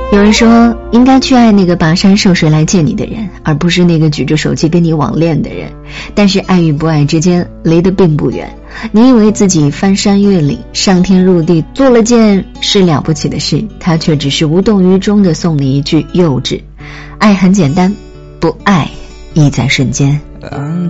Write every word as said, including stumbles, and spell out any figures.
有人说，应该去爱那个跋山涉水来见你的人，而不是那个举着手机跟你网恋的人。但是爱与不爱之间离得并不远，你以为自己翻山越岭上天入地做了件事了不起的事，他却只是无动于衷地送你一句幼稚。爱很简单，不爱亦在瞬间。 当